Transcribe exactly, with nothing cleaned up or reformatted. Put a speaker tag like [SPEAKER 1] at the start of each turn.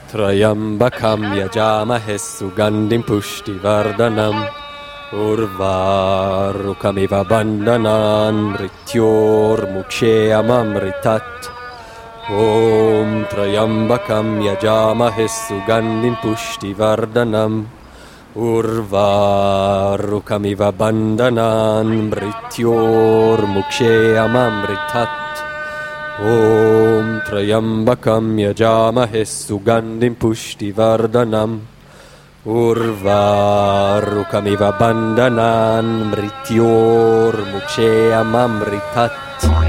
[SPEAKER 1] Trayambakam yajamahe sugandhim pushtivardhanam Urvarukamiva bandhanan mrityor muksheyamamritat Om Trayambakam yajamahe sugandhim pushtivardhanam Urvarukamiva bandhanan mrityor muksheyamamritat Om Trayambakam yajamahe sugandhim pushtivardhanam Urvarukamiva bandhanan mrityor muksheyamamritat